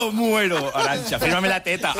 Muero, Arantxa, fírmame la teta.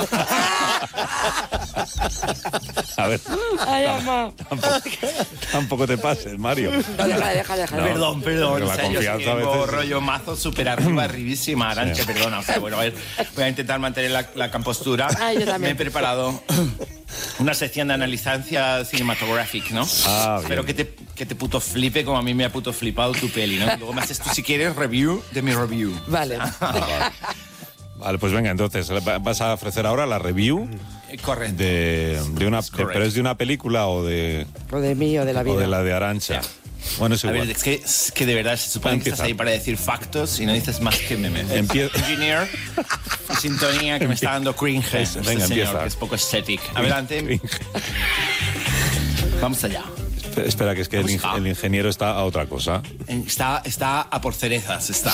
A ver. Ay, mamá. Tampoco te pases, Mario. No, deja. No, perdón. La confianza yo a veces... tengo rollo mazo súper arribísima, Arantxa, perdona. O sea, bueno, a ver, voy a intentar mantener la compostura. Ay, yo también. Me he preparado una sección de analizancia cinematográfica, ¿no? Espero que te puto flipe como a mí me ha puto flipado tu peli, ¿no? Luego me haces tú, si quieres, review de mi review. Vale. Vale, pues venga, entonces, vas a ofrecer ahora la review Correcto. de una... ¿Pero es de una película o de...? O de mí o de la vida. O de la de Arantxa. Bueno, es A igual. ver, es que de verdad se supone que estás ahí para decir factos y no dices más que memes. Engineer, sintonía que me está dando cringe. Venga, señor, empieza. que es poco estético. Adelante. Vamos allá. Espera, que es que el ingeniero está a otra cosa. Está a por cerezas, está.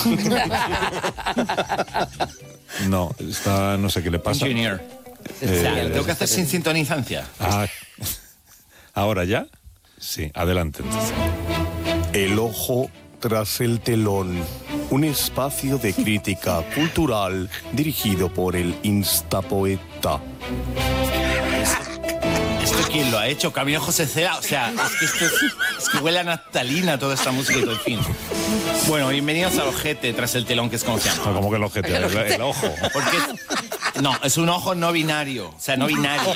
No, está... no sé qué le pasa. Engineer. Tengo que hacer sin sintonizancia. ¿Ahora ya? Sí, adelante. El ojo tras el telón. Un espacio de crítica cultural dirigido por el Instapoeta. ¿Esto quién lo ha hecho? Camilo José Cela. O sea, es que huele a naftalina toda esta música y todo el fin. Bueno, bienvenidos al ojete tras el telón, que es como se llama. No, como que el ojete, el ojo. Porque es un ojo no binario. O sea, no binario.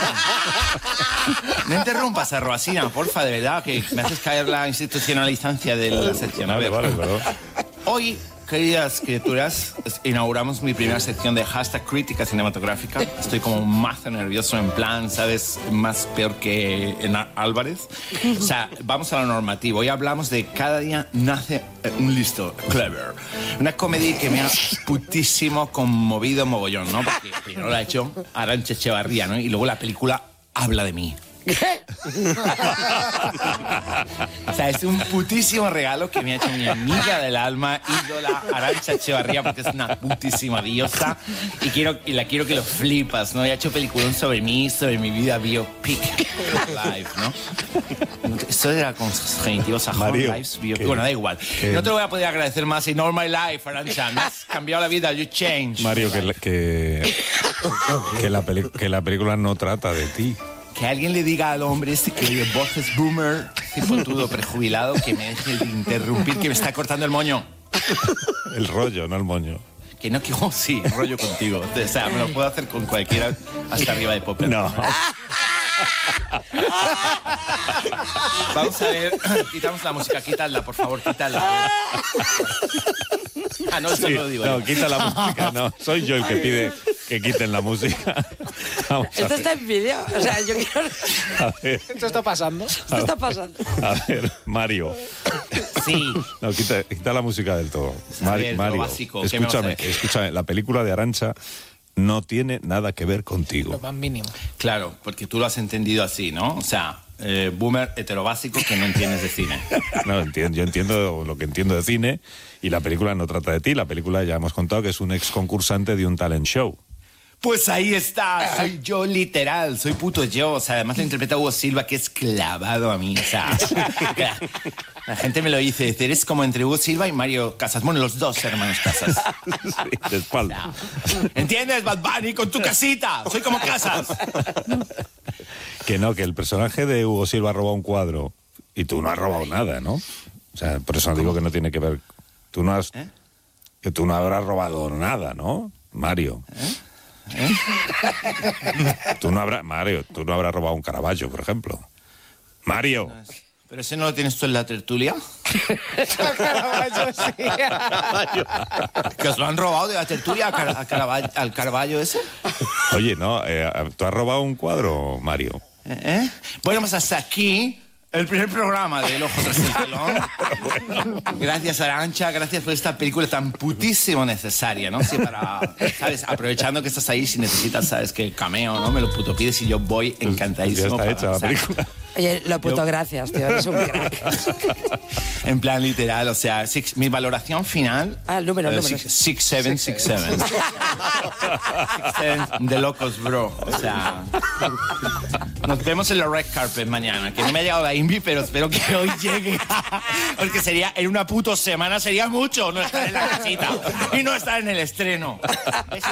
No interrumpas a Roasina, porfa, de verdad, que me haces caer la institucionalizancia de la sección. A ver. Vale, perdón. Hoy, queridas criaturas, inauguramos mi primera sección de hashtag crítica cinematográfica. Estoy como mazo nervioso, en plan, ¿sabes? Más peor que en Álvarez. O sea, vamos a lo normativo. Hoy hablamos de Cada día nace un listo, Clever. Una comedia que me ha putísimo conmovido mogollón, ¿no? Porque primero la ha hecho Arantxa Echevarría, ¿no? Y luego la película habla de mí. O sea, es un putísimo regalo que me ha hecho mi amiga del alma, ídola Arantxa Echevarría, porque es una putísima diosa y la quiero que lo flipas, ¿no? Y ha hecho peliculón sobre mí, sobre mi vida, biopic live, ¿no? Esto era con genitivos a Mario, lives, biopic. Bueno, da igual. No te lo voy a poder agradecer más. In all my life, Arantxa, me has cambiado la vida, you change. Mario, que la película no trata de ti. Que alguien le diga al hombre este que oye voces boomer, cipotudo, prejubilado, que me deje de interrumpir, que me está cortando el moño. El rollo, no el moño. Que no, que sí, rollo contigo. O sea, me lo puedo hacer con cualquiera hasta arriba de Popper. No. Vamos a ver, quitamos la música, quítala, por favor, quítala. No, esto no lo digo. No, quita la música, no. Soy yo el que pide que quiten la música. Esto está en vídeo. O sea, yo quiero... A ver, ¿Esto está pasando? Esto está pasando. a ver, Mario. Sí. No, quita la música del todo. A ver, lo Mario, básico, ¿qué me vas a escúchame. La película de Arantxa no tiene nada que ver contigo. Lo más mínimo. Claro, porque tú lo has entendido así, ¿no? O sea, boomer heterobásico que no entiendes de cine. No, yo entiendo lo que entiendo de cine y la película no trata de ti. La película ya hemos contado que es un ex concursante de un talent show. Pues ahí está, soy yo literal, soy puto yo. O sea, además lo interpreta Hugo Silva, que es clavado a mí. O sea, la gente me lo dice, eres como entre Hugo Silva y Mario Casas. Bueno, los dos hermanos Casas. Sí, de espalda. ¿Entiendes, Bad Bunny, con tu casita? Soy como Casas. Que no, que el personaje de Hugo Silva ha robado un cuadro y tú no has robado nada, ¿no? O sea, por eso digo que no tiene que ver. Tú no has... Que tú no habrás robado nada, ¿no, Mario? Tú no habrás robado un Caravaggio, por ejemplo. Mario. ¿Pero ese no lo tienes tú en la tertulia? ¿Que os lo han robado de la tertulia al Caravaggio ese? Oye, no, ¿tú has robado un cuadro, Mario? Bueno, pues hasta aquí el primer programa de El Ojo tras el telón. Gracias, Arantxa, gracias por esta película tan putísimo necesaria, ¿no? Sí, para, ¿sabes? Aprovechando que estás ahí, si necesitas, ¿sabes? Que el cameo, ¿no? Me lo puto pides y yo voy encantadísimo. Ya está hecha la película. Oye, lo puto gracias, tío, eres un crack. En plan literal, o sea, mi valoración final... El número. 6767. 67 de locos, bro. O sea... Nos vemos en la red carpet mañana, que no me ha llegado la Invi, pero espero que hoy llegue. Porque sería, en una puto semana sería mucho no estar en la casita y no estar en el estreno.